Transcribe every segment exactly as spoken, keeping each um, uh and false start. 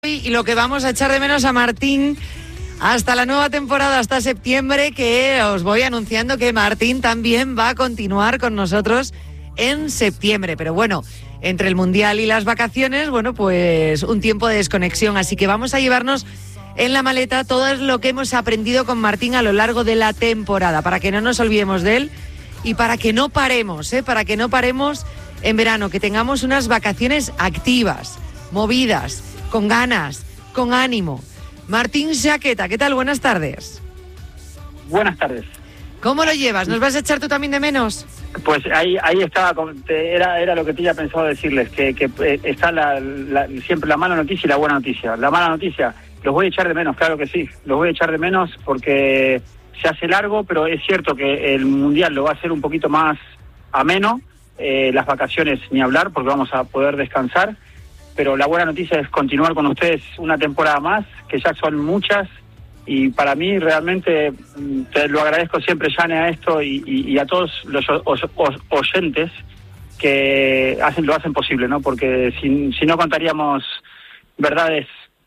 Y lo que vamos a echar de menos a Martín hasta la nueva temporada, hasta septiembre, que os voy anunciando que Martín también va a continuar con nosotros en septiembre. Pero bueno, entre el Mundial y las vacaciones, bueno, pues un tiempo de desconexión. Así que vamos a llevarnos en la maleta todo lo que hemos aprendido con Martín a lo largo de la temporada, para que no nos olvidemos de él y para que no paremos, ¿eh? Para que no paremos en verano, que tengamos unas vacaciones activas, movidas, con ganas, con ánimo. Martín Jaqueta, ¿qué tal? Buenas tardes. Buenas tardes. ¿Cómo lo llevas? ¿Nos vas a echar tú también de menos? Pues ahí ahí estaba, era era lo que tenía pensado decirles, que, que está la, la, siempre la mala noticia y la buena noticia. La mala noticia, los voy a echar de menos, claro que sí, los voy a echar de menos porque se hace largo, pero es cierto que el Mundial lo va a hacer un poquito más ameno, eh, las vacaciones ni hablar, porque vamos a poder descansar. Pero la buena noticia es continuar con ustedes una temporada más, que ya son muchas, y para mí realmente te lo agradezco siempre, Jane, a esto y, y, y a todos los os, os, oyentes que hacen lo hacen posible, ¿no? Porque si, si no contaríamos verdades,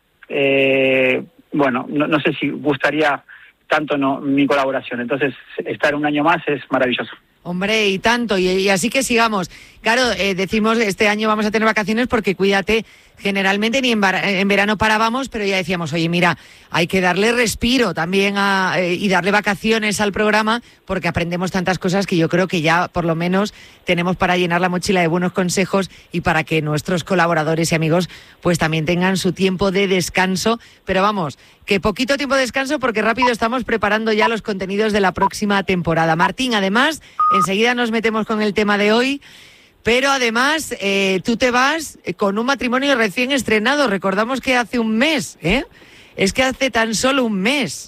eh, bueno, no, no sé si gustaría tanto no mi colaboración. Entonces, estar un año más es maravilloso. Hombre, y tanto, y, y así que sigamos. Claro, eh, decimos este año vamos a tener vacaciones porque cuídate, generalmente ni en, en verano parábamos, pero ya decíamos, oye, mira, hay que darle respiro también a, eh, y darle vacaciones al programa, porque aprendemos tantas cosas que yo creo que ya por lo menos tenemos para llenar la mochila de buenos consejos y para que nuestros colaboradores y amigos pues también tengan su tiempo de descanso. Pero vamos, que poquito tiempo de descanso porque rápido estamos preparando ya los contenidos de la próxima temporada. Martín, además, enseguida nos metemos con el tema de hoy. Pero además, eh, tú te vas con un matrimonio recién estrenado. Recordamos que hace un mes, ¿eh? Es que hace tan solo un mes,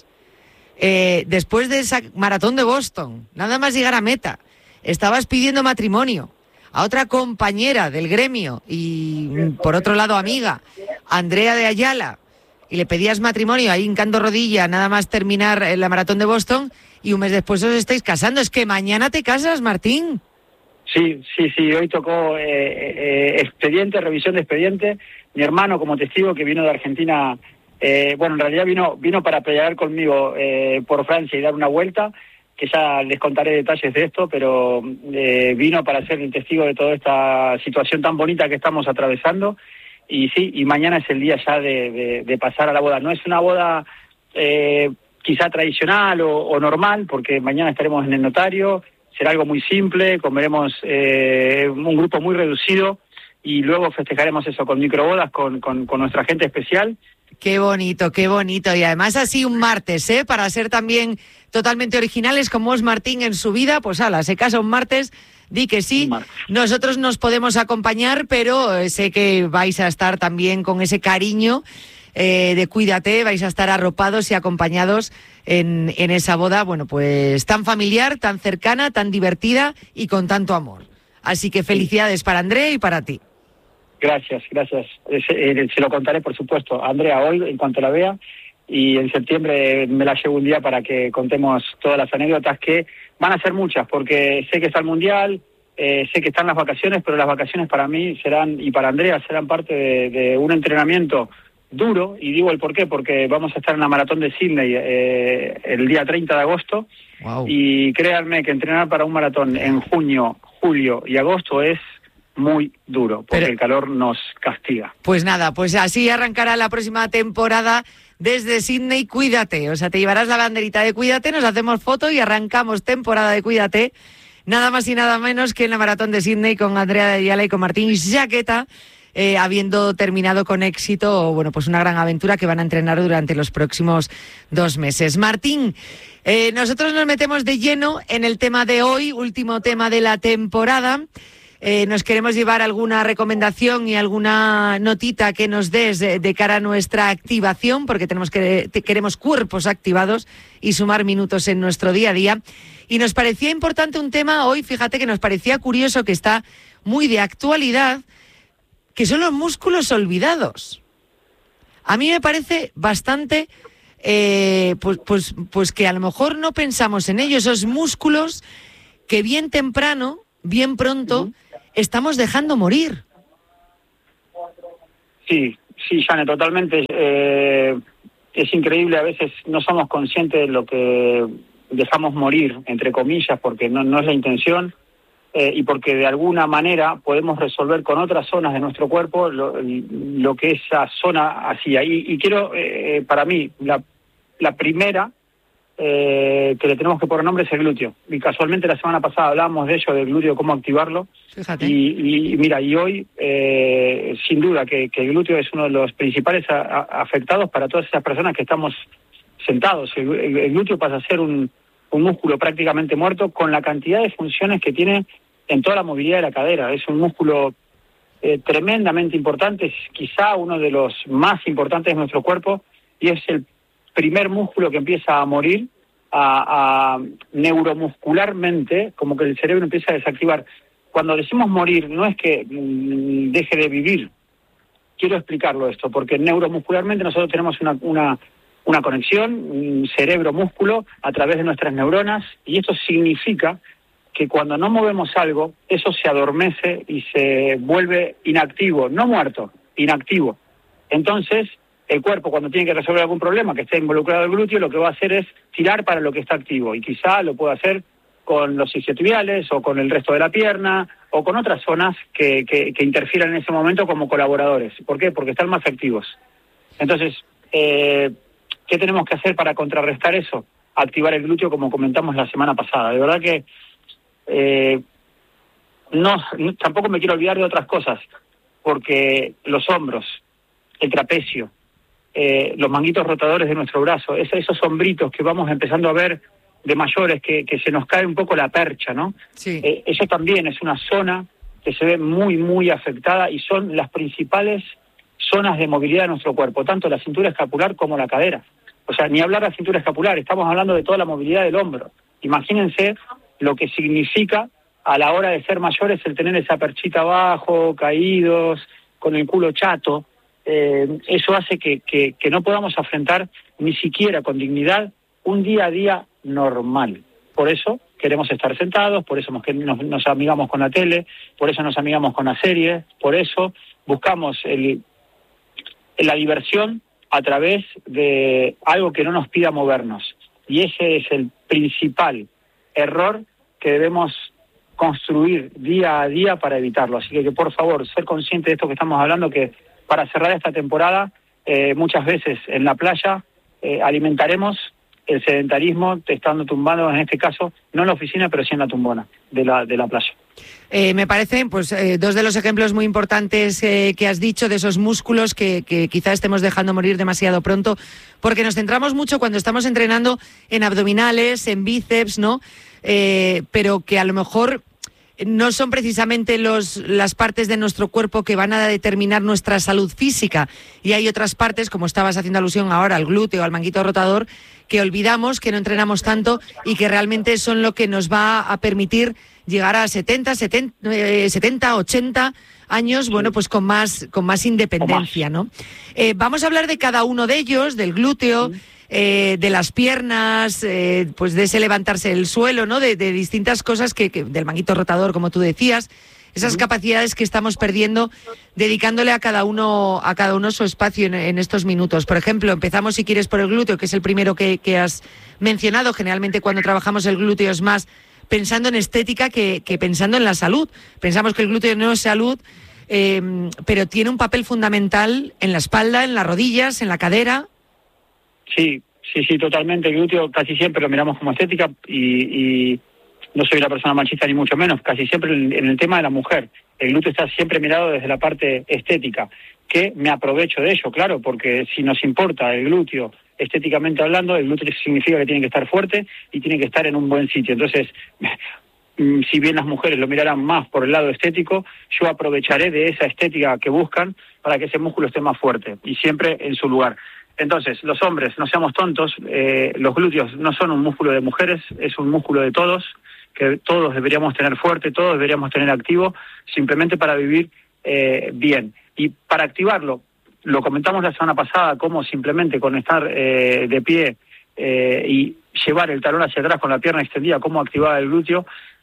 eh, después de esa maratón de Boston, nada más llegar a meta, estabas pidiendo matrimonio a otra compañera del gremio y, por otro lado, amiga, Andrea de Ayala, y le pedías matrimonio ahí hincando rodilla, nada más terminar la maratón de Boston, y un mes después os estáis casando. Es que mañana te casas, Martín. Sí, sí, sí, hoy tocó eh, eh, expediente, revisión de expediente. Mi hermano como testigo que vino de Argentina, eh, bueno, en realidad vino vino para pelear conmigo eh, por Francia y dar una vuelta, que ya les contaré detalles de esto, pero eh, vino para ser el testigo de toda esta situación tan bonita que estamos atravesando. Y sí, y mañana es el día ya de, de, de pasar a la boda. No es una boda eh, quizá tradicional o, o normal, porque mañana estaremos en el notario. Será algo muy simple, comeremos eh, un grupo muy reducido y luego festejaremos eso con microbodas, con, con, con nuestra gente especial. Qué bonito, qué bonito. Y además así un martes, ¿eh? Para ser también totalmente originales como es Martín en su vida, pues ala, se casa un martes, di que sí. Nosotros nos podemos acompañar, pero eh, sé que vais a estar también con ese cariño eh, de cuídate, vais a estar arropados y acompañados en, en esa boda, bueno, pues tan familiar, tan cercana, tan divertida y con tanto amor. Así que felicidades para Andrea y para ti. Gracias, gracias. Se, eh, se lo contaré, por supuesto, a Andrea hoy, en cuanto la vea, y en septiembre me la llevo un día para que contemos todas las anécdotas, que van a ser muchas, porque sé que está el Mundial, eh, sé que están las vacaciones, pero las vacaciones para mí serán, y para Andrea, serán parte de, de un entrenamiento duro, y digo el por qué, porque vamos a estar en la maratón de Sydney eh, el día treinta de agosto, wow. Y créanme que entrenar para un maratón en junio, julio y agosto es muy duro, porque Pero, el calor nos castiga. Pues nada, pues así arrancará la próxima temporada desde Sydney. Cuídate, o sea, te llevarás la banderita de Cuídate, nos hacemos foto y arrancamos temporada de Cuídate, nada más y nada menos que en la maratón de Sydney con Andrea de Ayala y con Martín Jaqueta, eh, habiendo terminado con éxito, bueno, pues una gran aventura que van a entrenar durante los próximos dos meses. Martín, eh, nosotros nos metemos de lleno en el tema de hoy, último tema de la temporada. Eh, nos queremos llevar alguna recomendación y alguna notita que nos des de, de cara a nuestra activación, porque tenemos que te, queremos cuerpos activados y sumar minutos en nuestro día a día. Y nos parecía importante un tema hoy, fíjate que nos parecía curioso, que está muy de actualidad, que son los músculos olvidados. A mí me parece bastante, eh, pues, pues, pues que a lo mejor no pensamos en ellos, esos músculos que bien temprano, bien pronto, estamos dejando morir. Sí, sí, Jane, totalmente. Eh, es increíble, a veces no somos conscientes de lo que dejamos morir, entre comillas, porque no, no es la intención, eh, y porque de alguna manera podemos resolver con otras zonas de nuestro cuerpo lo, lo que esa zona hacía. Y, y quiero, eh, para mí, la, la primera eh, que le tenemos que poner nombre es el glúteo. Y casualmente la semana pasada hablábamos de ello, del glúteo, cómo activarlo. Fíjate. Y, y mira, y hoy, eh, sin duda, que, que el glúteo es uno de los principales a, a, afectados para todas esas personas que estamos sentados. El, el, el glúteo pasa a ser un, un músculo prácticamente muerto con la cantidad de funciones que tiene en toda la movilidad de la cadera. Es un músculo eh, tremendamente importante, es quizá uno de los más importantes de nuestro cuerpo, y es el primer músculo que empieza a morir a, a neuromuscularmente, como que el cerebro empieza a desactivar. Cuando decimos morir, no es que mmm, deje de vivir. Quiero explicarlo esto, porque neuromuscularmente nosotros tenemos una, una, una conexión cerebro-músculo a través de nuestras neuronas, y esto significa que cuando no movemos algo, eso se adormece y se vuelve inactivo, no muerto, inactivo. Entonces, el cuerpo, cuando tiene que resolver algún problema que esté involucrado el glúteo, lo que va a hacer es tirar para lo que está activo, y quizá lo pueda hacer con los isquiotibiales o con el resto de la pierna o con otras zonas que, que, que interfieran en ese momento como colaboradores. ¿Por qué? Porque están más activos. Entonces, eh, ¿qué tenemos que hacer para contrarrestar eso? Activar el glúteo, como comentamos la semana pasada. De verdad que eh, no, no tampoco me quiero olvidar de otras cosas, porque los hombros, el trapecio, eh, los manguitos rotadores de nuestro brazo, esos, esos hombritos que vamos empezando a ver de mayores, que, que se nos cae un poco la percha, ¿no? Sí. Eh, eso también es una zona que se ve muy, muy afectada, y son las principales zonas de movilidad de nuestro cuerpo, tanto la cintura escapular como la cadera. O sea, ni hablar de la cintura escapular, estamos hablando de toda la movilidad del hombro. Imagínense lo que significa a la hora de ser mayores el tener esa perchita abajo, caídos, con el culo chato. Eh, eso hace que, que, que no podamos afrontar ni siquiera con dignidad un día a día normal. Por eso queremos estar sentados, por eso nos, nos amigamos con la tele, por eso nos amigamos con la serie, por eso buscamos el, la diversión a través de algo que no nos pida movernos. Y ese es el principal error que debemos construir día a día para evitarlo. Así que, que por favor, ser consciente de esto que estamos hablando, que para cerrar esta temporada, eh, muchas veces en la playa eh, alimentaremos el sedentarismo estando tumbados, en este caso, no en la oficina, pero sí en la tumbona de la, de la playa. Eh, me parecen pues eh, dos de los ejemplos muy importantes eh, que has dicho, de esos músculos que, que quizá estemos dejando morir demasiado pronto, porque nos centramos mucho cuando estamos entrenando en abdominales, en bíceps, ¿no? Eh, pero que a lo mejor no son precisamente los, las partes de nuestro cuerpo que van a determinar nuestra salud física. Y hay otras partes, como estabas haciendo alusión ahora, al glúteo, al manguito rotador, que olvidamos, que no entrenamos tanto y que realmente son lo que nos va a permitir llegar a setenta, setenta, ochenta años, bueno, pues con más, con más independencia, ¿no? Eh, vamos a hablar de cada uno de ellos, del glúteo, sí. Eh, de las piernas, eh, pues de ese levantarse del suelo, ¿no? De, de distintas cosas que, que del manguito rotador, como tú decías, esas uh-huh. capacidades que estamos perdiendo, dedicándole a cada uno a cada uno su espacio en, en estos minutos. Por ejemplo, empezamos, si quieres, por el glúteo, que es el primero que, que has mencionado. Generalmente cuando trabajamos el glúteo es más pensando en estética que, que pensando en la salud. Pensamos que el glúteo no es salud, eh, pero tiene un papel fundamental en la espalda, en las rodillas, en la cadera. Sí, sí, sí, totalmente. El glúteo casi siempre lo miramos como estética, y, y no soy una persona machista ni mucho menos, casi siempre en, en el tema de la mujer. El glúteo está siempre mirado desde la parte estética, que me aprovecho de ello, claro, porque si nos importa el glúteo estéticamente hablando, el glúteo significa que tiene que estar fuerte y tiene que estar en un buen sitio. Entonces, si bien las mujeres lo mirarán más por el lado estético, yo aprovecharé de esa estética que buscan para que ese músculo esté más fuerte y siempre en su lugar. Entonces, los hombres, no seamos tontos, eh, los glúteos no son un músculo de mujeres, es un músculo de todos, que todos deberíamos tener fuerte, todos deberíamos tener activo, simplemente para vivir eh, bien. Y para activarlo, lo comentamos la semana pasada, cómo simplemente con estar eh, de pie eh, y llevar el talón hacia atrás con la pierna extendida, cómo activaba el glúteo.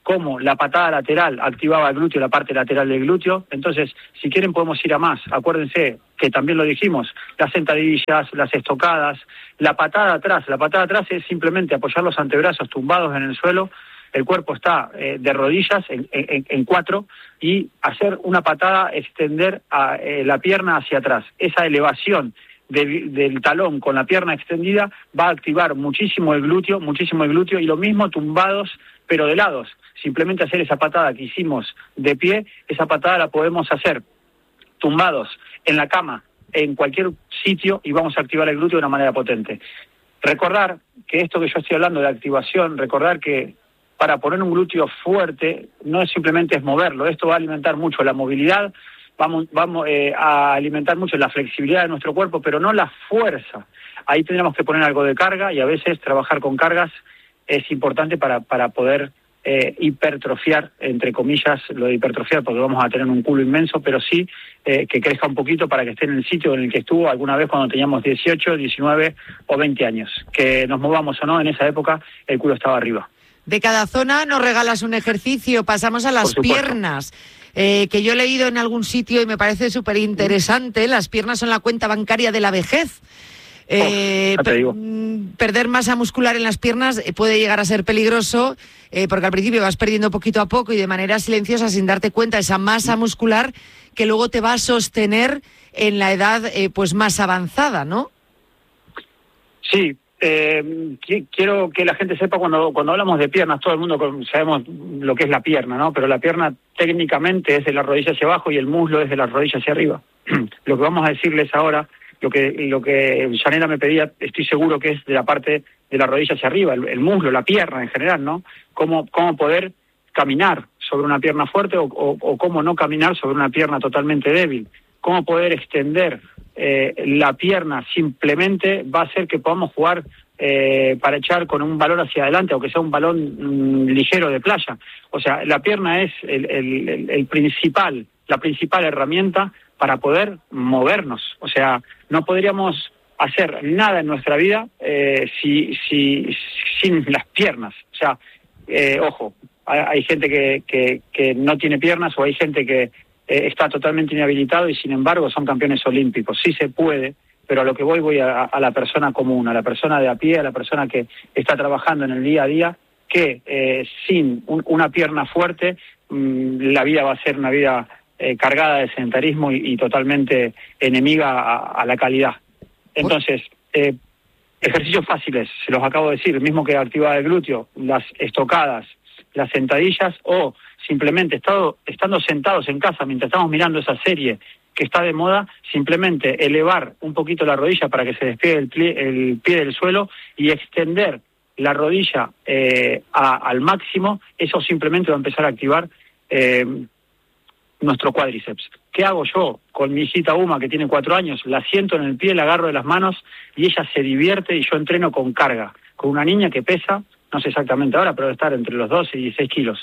cómo la patada lateral activaba el glúteo, la parte lateral del glúteo. Entonces, si quieren podemos ir a más. Acuérdense que también lo dijimos, las sentadillas, las estocadas, la patada atrás. La patada atrás es simplemente apoyar los antebrazos tumbados en el suelo, el cuerpo está eh, de rodillas en, en, en cuatro, y hacer una patada, extender a, eh, la pierna hacia atrás. Esa elevación de, del talón con la pierna extendida va a activar muchísimo el glúteo, muchísimo el glúteo, y lo mismo tumbados, pero de lados. Simplemente hacer esa patada que hicimos de pie, esa patada la podemos hacer tumbados, en la cama, en cualquier sitio, y vamos a activar el glúteo de una manera potente. Recordar que esto que yo estoy hablando de activación, recordar que para poner un glúteo fuerte no es simplemente es moverlo, esto va a alimentar mucho la movilidad, vamos, vamos eh, a alimentar mucho la flexibilidad de nuestro cuerpo, pero no la fuerza. Ahí tendremos que poner algo de carga, y a veces trabajar con cargas es importante para, para poder eh, hipertrofiar, entre comillas, lo de hipertrofiar, porque vamos a tener un culo inmenso, pero sí eh, que crezca un poquito para que esté en el sitio en el que estuvo alguna vez cuando teníamos dieciocho, diecinueve o veinte años. Que nos movamos o no, en esa época el culo estaba arriba. De cada zona nos regalas un ejercicio, pasamos a las piernas. Eh, que yo he leído en algún sitio y me parece súper interesante, las piernas son la cuenta bancaria de la vejez. Eh, oh, per perder masa muscular en las piernas puede llegar a ser peligroso, eh, porque al principio vas perdiendo poquito a poco y de manera silenciosa, sin darte cuenta, esa masa muscular que luego te va a sostener en la edad eh, pues más avanzada, ¿no? Sí. Eh, quiero que la gente sepa, cuando cuando hablamos de piernas, todo el mundo sabemos lo que es la pierna, ¿no? Pero la pierna técnicamente es de la rodilla hacia abajo y el muslo es de la rodilla hacia arriba. Lo que vamos a decirles ahora, lo que lo que Yanela me pedía, estoy seguro que es de la parte de la rodilla hacia arriba, el, el muslo, la pierna en general, ¿no? Cómo, cómo poder caminar sobre una pierna fuerte o, o, o cómo no caminar sobre una pierna totalmente débil. Cómo poder extender eh, la pierna simplemente va a hacer que podamos jugar eh, para echar con un balón hacia adelante, aunque sea un balón mmm, ligero de playa. O sea, la pierna es el, el, el, el principal, la principal herramienta para poder movernos. O sea, no podríamos hacer nada en nuestra vida eh, si, si, sin las piernas. O sea, eh, ojo, hay, hay gente que, que, que no tiene piernas, o hay gente que Eh, está totalmente inhabilitado y sin embargo son campeones olímpicos. Sí se puede, pero a lo que voy voy a, a la persona común, a la persona de a pie, a la persona que está trabajando en el día a día, que eh, sin un, una pierna fuerte mmm, la vida va a ser una vida eh, cargada de sedentarismo y, y totalmente enemiga a, a la calidad. Entonces, eh, ejercicios fáciles, se los acabo de decir, el mismo que activar el glúteo, las estocadas, las sentadillas, o simplemente estado, estando sentados en casa mientras estamos mirando esa serie que está de moda, simplemente elevar un poquito la rodilla para que se despegue el pie, el pie del suelo y extender la rodilla eh, a, al máximo. Eso simplemente va a empezar a activar eh, nuestro cuádriceps. ¿Qué hago yo con mi hijita Uma, que tiene cuatro años? La siento en el pie, la agarro de las manos y ella se divierte, y yo entreno con carga, con una niña que pesa, no sé exactamente ahora, pero debe estar entre los doce y dieciséis kilos.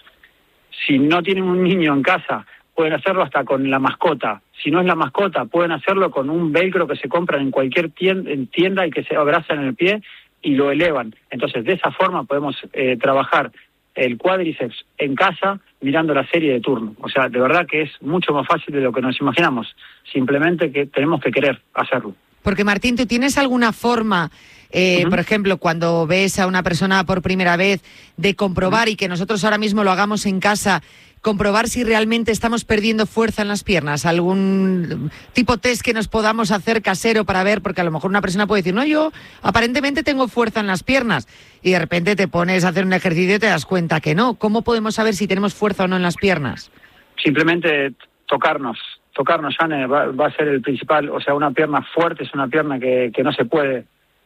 Si no tienen un niño en casa, pueden hacerlo hasta con la mascota. Si no es la mascota, pueden hacerlo con un velcro que se compran en cualquier tienda, en tienda y que se abraza en el pie y lo elevan. Entonces, de esa forma podemos eh, trabajar el cuádriceps en casa mirando la serie de turno. O sea, de verdad que es mucho más fácil de lo que nos imaginamos. Simplemente que tenemos que querer hacerlo. Porque, Martín, ¿tú tienes alguna forma, eh, uh-huh. por ejemplo, cuando ves a una persona por primera vez, de comprobar, uh-huh. y que nosotros ahora mismo lo hagamos en casa, comprobar si realmente estamos perdiendo fuerza en las piernas? ¿Algún tipo test que nos podamos hacer casero para ver? Porque a lo mejor una persona puede decir, no, yo aparentemente tengo fuerza en las piernas, y de repente te pones a hacer un ejercicio y te das cuenta que no. ¿Cómo podemos saber si tenemos fuerza o no en las piernas? Simplemente tocarnos. Tocarnos, Jane, va, va a ser el principal. O sea, una pierna fuerte es una pierna que, que no se puede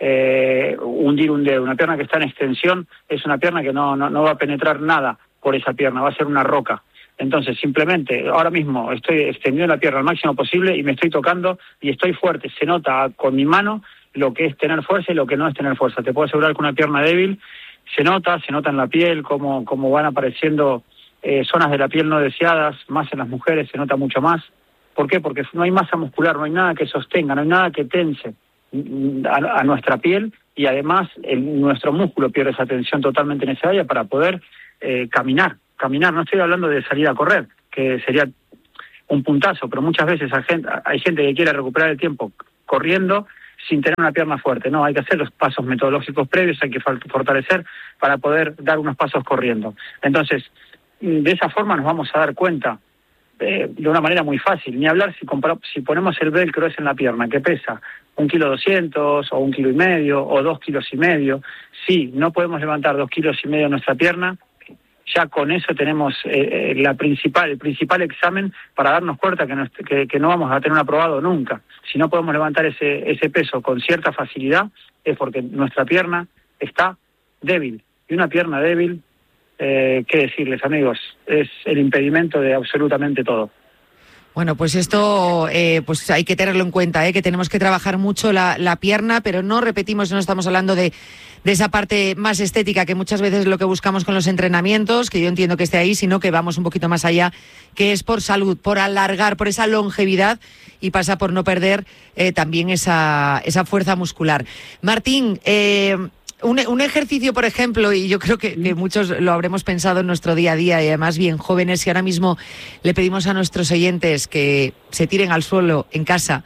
eh, hundir un dedo. Una pierna que está en extensión es una pierna que no, no, no va a penetrar nada por esa pierna, va a ser una roca. Entonces, simplemente, ahora mismo estoy extendiendo la pierna al máximo posible y me estoy tocando y estoy fuerte. Se nota con mi mano lo que es tener fuerza y lo que no es tener fuerza. Te puedo asegurar que una pierna débil se nota, se nota en la piel, cómo, cómo van apareciendo eh, zonas de la piel no deseadas, más en las mujeres, se nota mucho más. ¿Por qué? Porque no hay masa muscular, no hay nada que sostenga, no hay nada que tense a, a nuestra piel, y además el, nuestro músculo pierde esa tensión totalmente necesaria para poder eh, caminar. caminar, no estoy hablando de salir a correr, que sería un puntazo, pero muchas veces hay gente, hay gente que quiere recuperar el tiempo corriendo sin tener una pierna fuerte. No, hay que hacer los pasos metodológicos previos, hay que fortalecer para poder dar unos pasos corriendo. Entonces, de esa forma nos vamos a dar cuenta eh, de una manera muy fácil. Ni hablar si, compara, si ponemos el velcro ese en la pierna, que pesa un kilo doscientos, o un kilo y medio, o dos kilos y medio. Si no podemos levantar dos kilos y medio de nuestra pierna, ya con eso tenemos eh, la principal, el principal examen para darnos cuenta que no, que, que no vamos a tener un aprobado nunca. Si no podemos levantar ese, ese peso con cierta facilidad, es porque nuestra pierna está débil. Y una pierna débil, eh, ¿qué decirles, amigos? Es el impedimento de absolutamente todo. Bueno, pues esto eh, pues hay que tenerlo en cuenta, ¿eh? Que tenemos que trabajar mucho la, la pierna, pero no repetimos, no estamos hablando de, de esa parte más estética que muchas veces es lo que buscamos con los entrenamientos, que yo entiendo que esté ahí, sino que vamos un poquito más allá, que es por salud, por alargar, por esa longevidad y pasa por no perder eh, también esa, esa fuerza muscular. Martín, eh, Un, un ejercicio, por ejemplo, y yo creo que, que muchos lo habremos pensado en nuestro día a día, y además bien jóvenes, y ahora mismo le pedimos a nuestros oyentes que se tiren al suelo en casa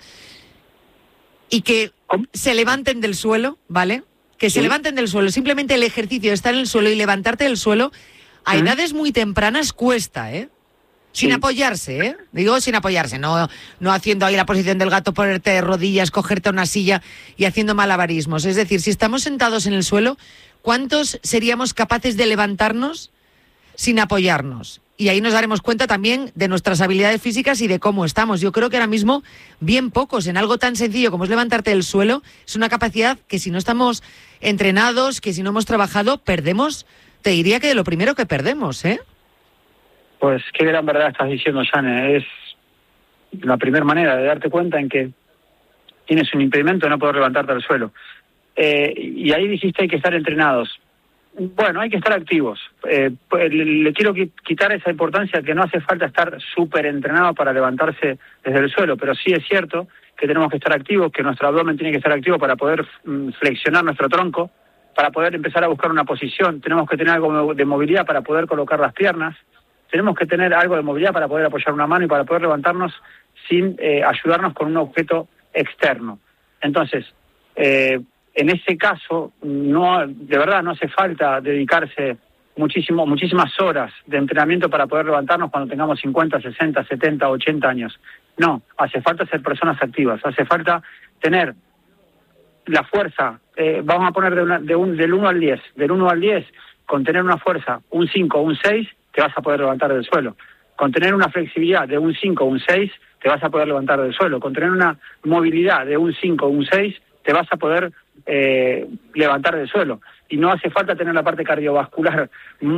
y que se levanten del suelo, ¿vale? Que se sí. levanten del suelo. Simplemente el ejercicio de estar en el suelo y levantarte del suelo a ¿Mm? edades muy tempranas cuesta, ¿eh? Sin sí. apoyarse, ¿eh? Digo sin apoyarse, no, no haciendo ahí la posición del gato, ponerte de rodillas, cogerte una silla y haciendo malabarismos. Es decir, si estamos sentados en el suelo, ¿cuántos seríamos capaces de levantarnos sin apoyarnos? Y ahí nos daremos cuenta también de nuestras habilidades físicas y de cómo estamos. Yo creo que ahora mismo bien pocos en algo tan sencillo como es levantarte del suelo. Es una capacidad que si no estamos entrenados, que si no hemos trabajado, perdemos. Te diría que de lo primero que perdemos, ¿eh? Pues qué gran verdad estás diciendo, Jane. Es la primera manera de darte cuenta en que tienes un impedimento de no poder levantarte del suelo. Eh, y ahí dijiste hay que estar entrenados. Bueno, hay que estar activos. Eh, le, le quiero quitar esa importancia que no hace falta estar súper entrenado para levantarse desde el suelo, pero sí es cierto que tenemos que estar activos, que nuestro abdomen tiene que estar activo para poder mm, flexionar nuestro tronco, para poder empezar a buscar una posición. Tenemos que tener algo de movilidad para poder colocar las piernas. Tenemos que tener algo de movilidad para poder apoyar una mano y para poder levantarnos sin eh, ayudarnos con un objeto externo. Entonces, eh, en ese caso, no, de verdad no hace falta dedicarse muchísimo, muchísimas horas de entrenamiento para poder levantarnos cuando tengamos cincuenta, sesenta, setenta, ochenta años. No, hace falta ser personas activas, hace falta tener la fuerza, eh, vamos a poner de una, de un, del uno al diez, del uno al diez, con tener una fuerza, un cinco o un seis, te vas a poder levantar del suelo. Con tener una flexibilidad de un cinco o un seis, te vas a poder levantar del suelo. Con tener una movilidad de un cinco o un seis, te vas a poder eh, levantar del suelo. Y no hace falta tener la parte cardiovascular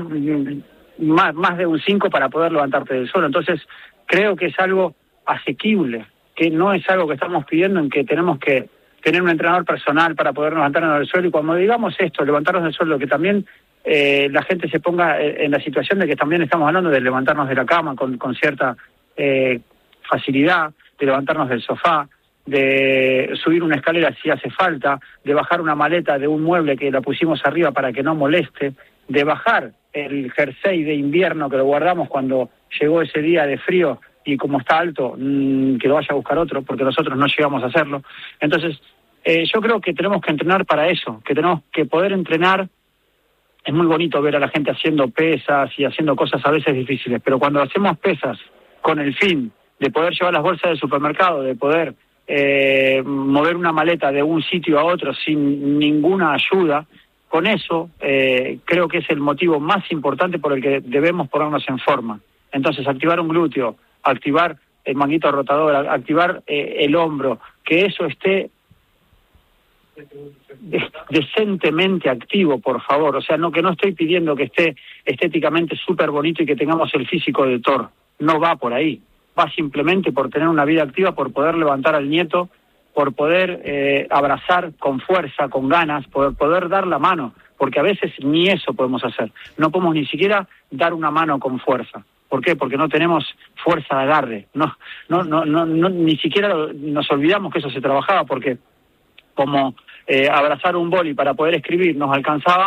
más, más de un cinco para poder levantarte del suelo. Entonces, creo que es algo asequible, que no es algo que estamos pidiendo en que tenemos que tener un entrenador personal para poder levantarnos del suelo. Y cuando digamos esto, levantarnos del suelo, que también Eh, la gente se ponga en la situación de que también estamos hablando de levantarnos de la cama con, con cierta eh, facilidad, de levantarnos del sofá, de subir una escalera si hace falta, de bajar una maleta de un mueble que la pusimos arriba para que no moleste, de bajar el jersey de invierno que lo guardamos cuando llegó ese día de frío y como está alto, mmm, que lo vaya a buscar otro, porque nosotros no llegamos a hacerlo. Entonces, eh, yo creo que tenemos que entrenar para eso, que tenemos que poder entrenar. Es muy bonito ver a la gente haciendo pesas y haciendo cosas a veces difíciles, pero cuando hacemos pesas con el fin de poder llevar las bolsas del supermercado, de poder eh, mover una maleta de un sitio a otro sin ninguna ayuda, con eso eh, creo que es el motivo más importante por el que debemos ponernos en forma. Entonces, activar un glúteo, activar el manguito rotador, activar eh, el hombro, que eso esté decentemente activo, por favor. O sea, no que no estoy pidiendo que esté estéticamente súper bonito y que tengamos el físico de Thor. No va por ahí. Va simplemente por tener una vida activa, por poder levantar al nieto, por poder eh, abrazar con fuerza, con ganas, por poder dar la mano, porque a veces ni eso podemos hacer. No podemos ni siquiera dar una mano con fuerza. ¿Por qué? Porque no tenemos fuerza de agarre. No, no, no, no, no ni siquiera nos olvidamos que eso se trabajaba, porque como eh, abrazar un boli para poder escribir nos alcanzaba,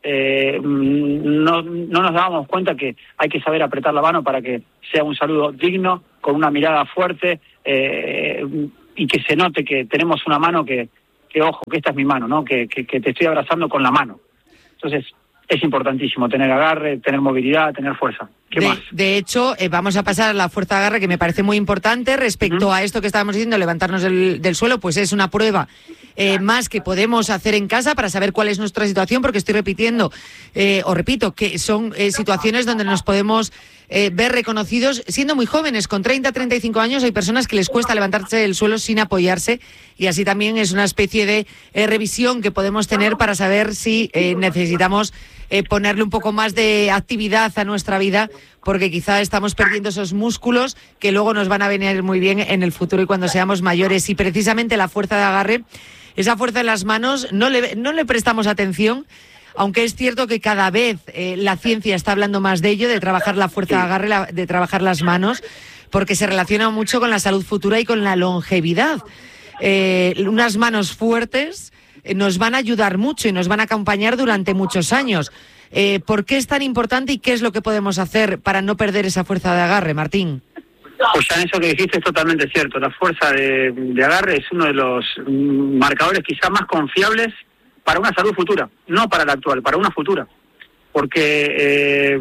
eh, no, no nos dábamos cuenta que hay que saber apretar la mano para que sea un saludo digno, con una mirada fuerte, eh, y que se note que tenemos una mano que, que ojo, que esta es mi mano, ¿no? Que, que, que te estoy abrazando con la mano. Entonces, es importantísimo tener agarre, tener movilidad, tener fuerza. ¿Qué de, más? De hecho, eh, vamos a pasar a la fuerza de agarre, que me parece muy importante respecto uh-huh. a esto que estábamos diciendo, levantarnos del, del suelo, pues es una prueba eh, más que podemos hacer en casa para saber cuál es nuestra situación, porque estoy repitiendo, eh, o repito, que son eh, situaciones donde nos podemos eh, ver reconocidos siendo muy jóvenes, con treinta, treinta y cinco años. Hay personas que les cuesta levantarse del suelo sin apoyarse, y así también es una especie de eh, revisión que podemos tener para saber si eh, necesitamos Eh, ponerle un poco más de actividad a nuestra vida, porque quizá estamos perdiendo esos músculos que luego nos van a venir muy bien en el futuro y cuando seamos mayores. Y precisamente la fuerza de agarre, esa fuerza en las manos, no le, no le prestamos atención, aunque es cierto que cada vez eh, la ciencia está hablando más de ello, de trabajar la fuerza de agarre, la, de trabajar las manos, porque se relaciona mucho con la salud futura y con la longevidad. Eh, unas manos fuertes nos van a ayudar mucho y nos van a acompañar durante muchos años. Eh, ¿Por qué es tan importante y qué es lo que podemos hacer para no perder esa fuerza de agarre, Martín? Pues ya eso que dijiste es totalmente cierto. La fuerza de, de agarre es uno de los marcadores quizá más confiables para una salud futura, no para la actual, para una futura. Porque, eh,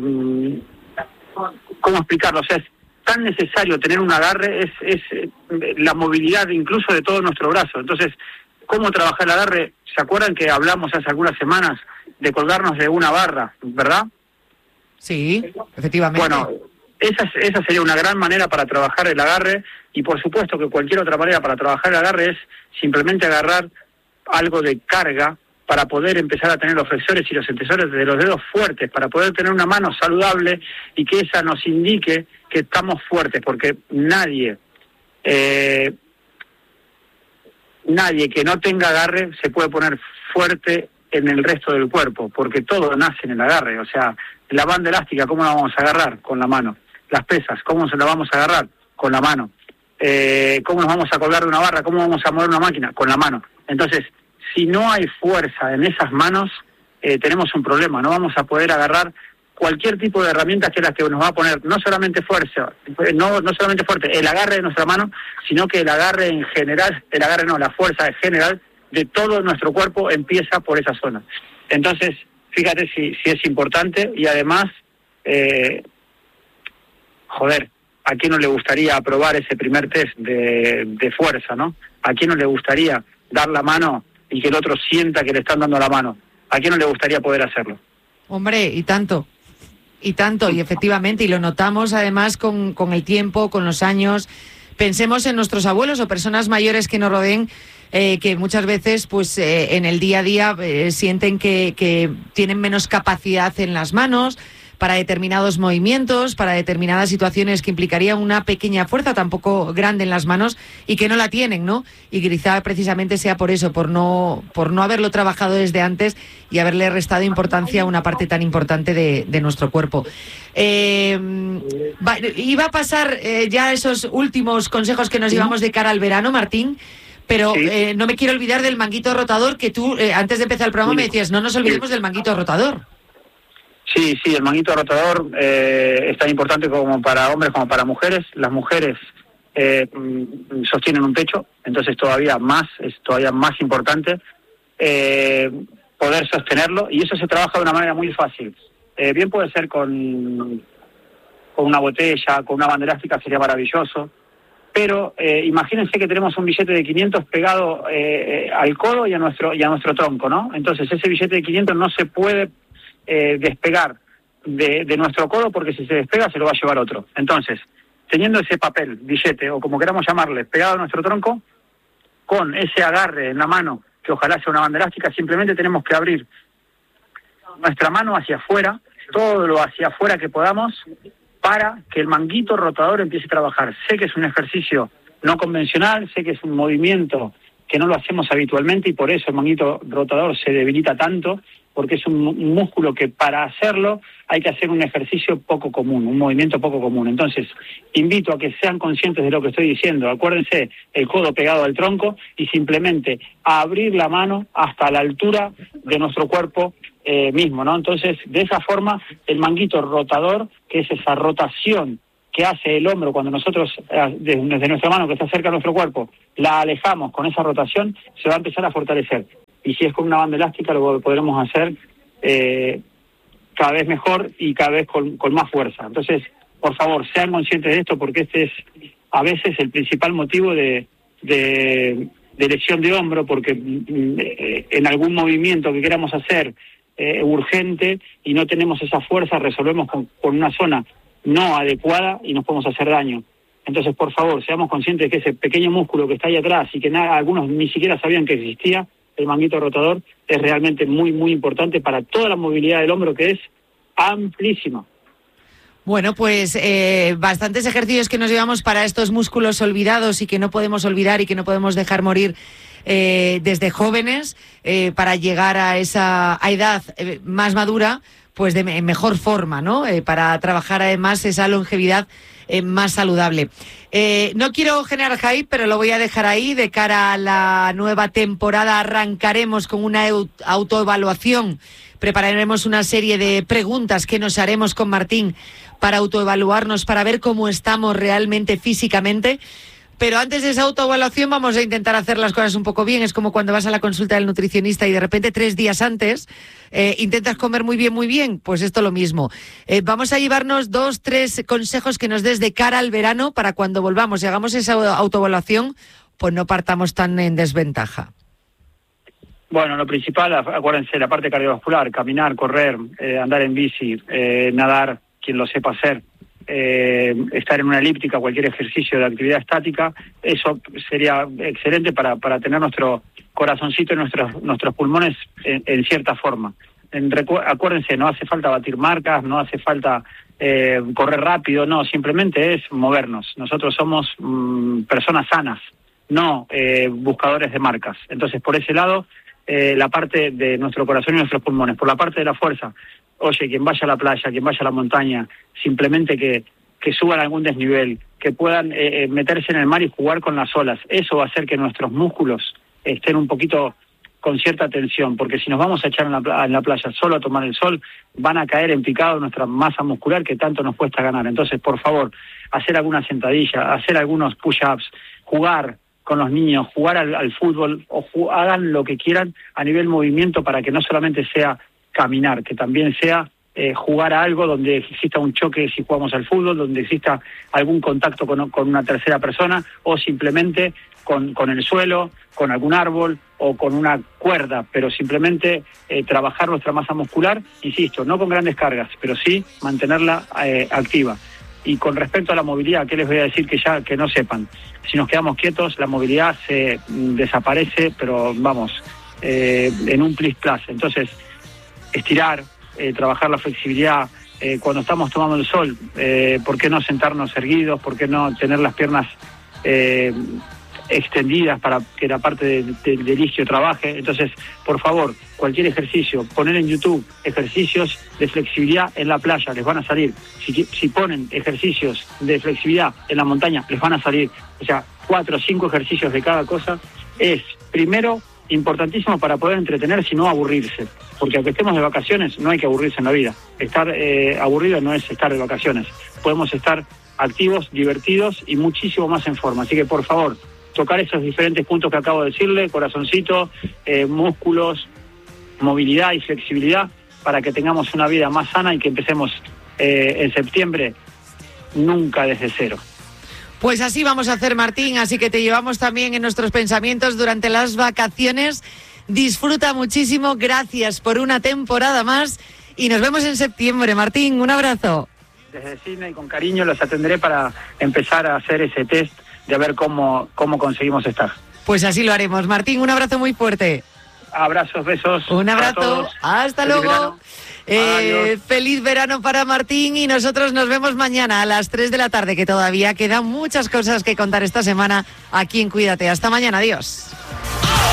¿cómo explicarlo? O sea, es tan necesario tener un agarre, es, es la movilidad incluso de todo nuestro brazo. Entonces, ¿cómo trabajar el agarre? ¿Se acuerdan que hablamos hace algunas semanas de colgarnos de una barra, verdad? Sí, efectivamente. Bueno, esa, esa sería una gran manera para trabajar el agarre, y por supuesto que cualquier otra manera para trabajar el agarre es simplemente agarrar algo de carga para poder empezar a tener los flexores y los extensores de los dedos fuertes, para poder tener una mano saludable y que esa nos indique que estamos fuertes, porque nadie... Eh, Nadie que no tenga agarre se puede poner fuerte en el resto del cuerpo, porque todo nace en el agarre. O sea, la banda elástica, ¿cómo la vamos a agarrar? Con la mano. Las pesas, ¿cómo se la vamos a agarrar? Con la mano. Eh, ¿Cómo nos vamos a colgar de una barra? ¿Cómo vamos a mover una máquina? Con la mano. Entonces, si no hay fuerza en esas manos, eh, tenemos un problema. No vamos a poder agarrar cualquier tipo de herramientas que es la que nos va a poner no solamente fuerza, no no solamente fuerte, el agarre de nuestra mano, sino que el agarre en general, el agarre no, la fuerza en general de todo nuestro cuerpo empieza por esa zona. Entonces, fíjate si, si es importante, y además, eh, joder, ¿a quién no le gustaría aprobar ese primer test de, de fuerza, no? ¿A quién no le gustaría dar la mano y que el otro sienta que le están dando la mano? ¿A quién no le gustaría poder hacerlo? Hombre, y tanto. Y tanto, y efectivamente, y lo notamos además con, con el tiempo, con los años. Pensemos en nuestros abuelos o personas mayores que nos rodeen, eh, que muchas veces pues eh, en el día a día eh, sienten que, que tienen menos capacidad en las manos para determinados movimientos, para determinadas situaciones que implicarían una pequeña fuerza, tampoco grande en las manos, y que no la tienen, ¿no? Y quizá precisamente sea por eso, por no por no haberlo trabajado desde antes y haberle restado importancia a una parte tan importante de, de nuestro cuerpo. Eh, va, iba a pasar eh, ya esos últimos consejos que nos llevamos de cara al verano, Martín, pero sí. eh, no me quiero olvidar del manguito rotador, que tú, eh, antes de empezar el programa, me decías, no nos olvidemos del manguito rotador. Sí, sí, el manguito rotador eh, es tan importante como para hombres como para mujeres. Las mujeres eh, sostienen un pecho, entonces todavía más, es todavía más importante eh, poder sostenerlo, y eso se trabaja de una manera muy fácil. Eh, bien puede ser con, con una botella, con una banda elástica, sería maravilloso, pero eh, imagínense que tenemos un billete de quinientos pegado eh, al codo y a nuestro y a nuestro tronco, ¿no? Entonces ese billete de quinientos no se puede Eh, despegar de, de nuestro codo, porque si se despega se lo va a llevar otro. Entonces, teniendo ese papel, billete, o como queramos llamarle, pegado a nuestro tronco, con ese agarre en la mano, que ojalá sea una banda elástica, simplemente tenemos que abrir nuestra mano hacia afuera, todo lo hacia afuera que podamos, para que el manguito rotador empiece a trabajar. Sé que es un ejercicio no convencional, sé que es un movimiento que no lo hacemos habitualmente, y por eso el manguito rotador se debilita tanto, porque es un músculo que para hacerlo hay que hacer un ejercicio poco común, un movimiento poco común. Entonces, invito a que sean conscientes de lo que estoy diciendo. Acuérdense, el codo pegado al tronco, y simplemente a abrir la mano hasta la altura de nuestro cuerpo, eh, mismo, ¿no? Entonces, de esa forma, el manguito rotador, que es esa rotación que hace el hombro cuando nosotros, desde nuestra mano que está cerca de nuestro cuerpo, la alejamos con esa rotación, se va a empezar a fortalecer. Y si es con una banda elástica, lo podremos hacer eh, cada vez mejor y cada vez con, con más fuerza. Entonces, por favor, sean conscientes de esto, porque este es a veces el principal motivo de, de, de lesión de hombro, porque eh, en algún movimiento que queramos hacer eh, urgente y no tenemos esa fuerza, resolvemos con, con una zona no adecuada y nos podemos hacer daño. Entonces, por favor, seamos conscientes de que ese pequeño músculo que está ahí atrás y que nada, algunos ni siquiera sabían que existía, el manguito rotador, es realmente muy, muy importante para toda la movilidad del hombro, que es amplísima. Bueno, pues eh, bastantes ejercicios que nos llevamos para estos músculos olvidados y que no podemos olvidar y que no podemos dejar morir eh, desde jóvenes eh, para llegar a esa a edad eh, más madura, pues de me- mejor forma, ¿no? Eh, para trabajar además esa longevidad eh, más saludable. Eh, no quiero generar hype, pero lo voy a dejar ahí. De cara a la nueva temporada arrancaremos con una eu- autoevaluación. Prepararemos una serie de preguntas que nos haremos con Martín para autoevaluarnos, para ver cómo estamos realmente físicamente. Pero antes de esa autoevaluación vamos a intentar hacer las cosas un poco bien. Es como cuando vas a la consulta del nutricionista y de repente tres días antes eh, intentas comer muy bien, muy bien. Pues esto lo mismo. Eh, vamos a llevarnos dos, tres consejos que nos des de cara al verano para cuando volvamos y hagamos esa autoevaluación, pues no partamos tan en desventaja. Bueno, lo principal, acuérdense, la parte cardiovascular, caminar, correr, eh, andar en bici, eh, nadar, quien lo sepa hacer, eh, estar en una elíptica, cualquier ejercicio de actividad estática, eso sería excelente para, para tener nuestro corazoncito y nuestros, nuestros pulmones en, en cierta forma. En, recu- acuérdense, no hace falta batir marcas, no hace falta eh, correr rápido, no, simplemente es movernos. Nosotros somos mmm, personas sanas, no eh, buscadores de marcas. Entonces, por ese lado, eh, la parte de nuestro corazón y nuestros pulmones. Por la parte de la fuerza, oye, quien vaya a la playa, quien vaya a la montaña, simplemente que, que suban algún desnivel, que puedan eh, meterse en el mar y jugar con las olas. Eso va a hacer que nuestros músculos estén un poquito con cierta tensión, porque si nos vamos a echar en la, pla- en la playa solo a tomar el sol, van a caer en picado nuestra masa muscular que tanto nos cuesta ganar. Entonces, por favor, hacer alguna sentadilla, hacer algunos push-ups, jugar con los niños, jugar al, al fútbol, o ju- hagan lo que quieran a nivel movimiento para que no solamente sea caminar, que también sea eh, jugar a algo donde exista un choque si jugamos al fútbol, donde exista algún contacto con, con una tercera persona, o simplemente con, con el suelo, con algún árbol o con una cuerda, pero simplemente eh, trabajar nuestra masa muscular, insisto, no con grandes cargas, pero sí mantenerla eh, activa. Y con respecto a la movilidad, ¿qué les voy a decir que ya que no sepan? Si nos quedamos quietos, la movilidad se mm, desaparece, pero vamos, eh, en un plis plas. Entonces, estirar, eh, trabajar la flexibilidad, eh, cuando estamos tomando el sol, eh, ¿por qué no sentarnos erguidos? ¿Por qué no tener las piernas eh, extendidas para que la parte de, de, del isquio trabaje? Entonces, por favor, cualquier ejercicio, poner en YouTube ejercicios de flexibilidad en la playa, les van a salir. Si, si ponen ejercicios de flexibilidad en la montaña, les van a salir. O sea, cuatro o cinco ejercicios de cada cosa es, primero, importantísimo para poder entretenerse y no aburrirse. Porque aunque estemos de vacaciones, no hay que aburrirse en la vida. Estar eh, aburrido no es estar de vacaciones. Podemos estar activos, divertidos y muchísimo más en forma. Así que, por favor, tocar esos diferentes puntos que acabo de decirle, corazoncito, eh, músculos, movilidad y flexibilidad, para que tengamos una vida más sana y que empecemos eh, en septiembre nunca desde cero. Pues así vamos a hacer, Martín, así que te llevamos también en nuestros pensamientos durante las vacaciones. Disfruta muchísimo, gracias por una temporada más y nos vemos en septiembre. Martín, un abrazo. Desde Sydney, con cariño, los atenderé para empezar a hacer ese test de ver cómo, cómo conseguimos estar. Pues así lo haremos. Martín, un abrazo muy fuerte. Abrazos, besos. Un abrazo. Hasta Feliz luego. verano. Eh, feliz verano para Martín y nosotros nos vemos mañana a las tres de la tarde, que todavía quedan muchas cosas que contar esta semana aquí en Cuídate. Hasta mañana, adiós.